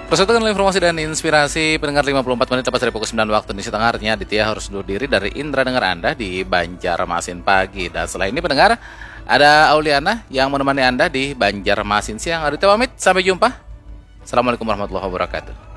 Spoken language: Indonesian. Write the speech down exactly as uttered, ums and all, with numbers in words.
Persatukan informasi dan inspirasi pendengar lima puluh empat menit tepat dari pukul sembilan waktu Indonesia Tengah. Artinya Aditya harus undur diri dari Indra dengar Anda di Banjarmasin pagi. Dan setelah ini pendengar, ada Auliana yang menemani Anda di Banjarmasin siang. Aditya pamit, sampai jumpa. Assalamualaikum warahmatullahi wabarakatuh.